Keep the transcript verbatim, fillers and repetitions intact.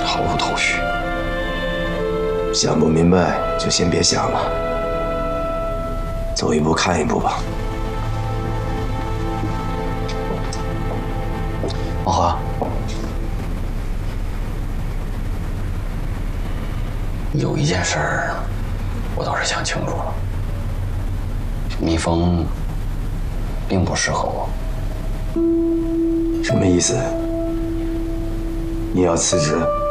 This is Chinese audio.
毫无头绪。 想不明白就先别想了，走一步看一步吧。 王华，有一件事儿，我倒是想清楚了。蜜蜂并不适合我。 什么意思？你要辞职？